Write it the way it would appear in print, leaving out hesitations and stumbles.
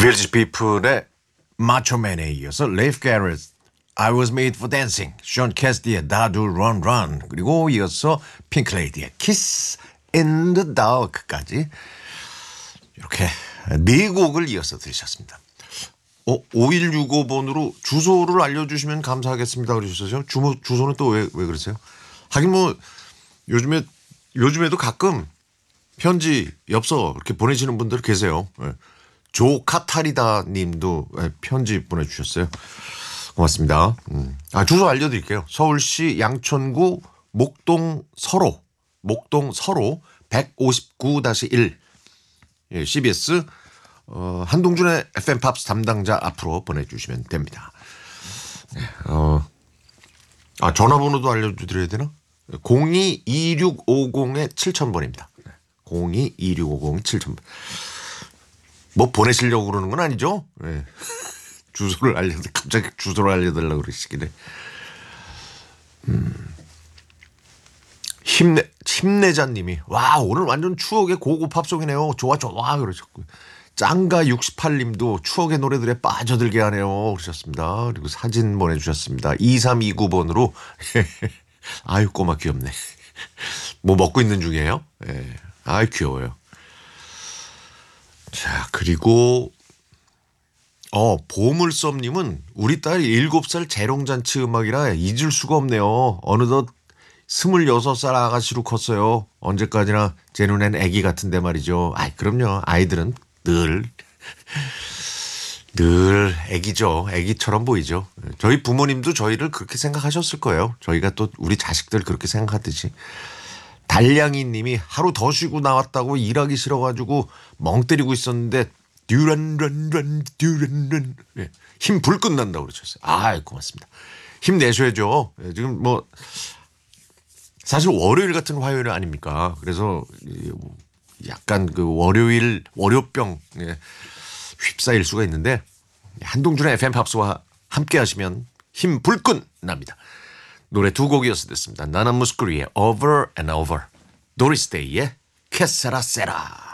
빌지 피플의 마초맨에 이어서 레이프 게렛 I was made for dancing, 션 캐스디의 다두 run run, 그리고 이어서 핑클레이디의 Kiss in the Dark까지 이렇게 네 곡을 이어서 들으셨습니다. 5165번으로 주소를 알려주시면 감사하겠습니다 그러셨어요. 주소는 또 왜 그러세요? 하긴 뭐 요즘에도 가끔 편지 엽서 이렇게 보내시는 분들 계세요. 조카타리다 님도 편지 보내주셨어요. 고맙습니다. 주소 알려드릴게요. 서울시 양천구 목동 서로 159-1 CBS 한동준의 FM 팝스 담당자 앞으로 보내주시면 됩니다. 전화번호도 알려드려야 되나? 022650에 7000번입니다. 022650 7000번. 뭐 보내시려고 그러는 건 아니죠? 네. 갑자기 주소를 알려달라고 그러시길래. 힘내자님이 와 오늘 완전 추억의 고고 팝송이네요. 좋아 그러셨고, 짱가 68님도 추억의 노래들에 빠져들게 하네요 그러셨습니다. 그리고 사진 보내주셨습니다. 2329번으로 아유 꼬마 귀엽네. 뭐 먹고 있는 중이에요? 네. 아유 귀여워요. 자 그리고 보물섬님은 우리 딸이 7살 재롱잔치 음악이라 잊을 수가 없네요. 어느덧 26살 아가씨로 컸어요. 언제까지나 제 눈엔 애기 같은데 말이죠. 그럼요. 아이들은 늘 애기죠. 애기처럼 보이죠. 저희 부모님도 저희를 그렇게 생각하셨을 거예요. 저희가 또 우리 자식들 그렇게 생각하듯이. 달량이 님이 하루 더 쉬고 나왔다고 일하기 싫어가지고 멍 때리고 있었는데 듀란란 힘 불끈 난다고 그러셨어요. 고맙습니다. 힘내셔야죠. 지금 뭐 사실 월요일 같은 화요일 아닙니까? 그래서 약간 그 월요병 휩싸일 수가 있는데 한동준의 FM 팝스와 함께 하시면 힘 불끈 납니다. 노래 두 곡이어서 됐습니다. 나나 무스크리의 Over and Over, 도리스 데이의 케세라 세라.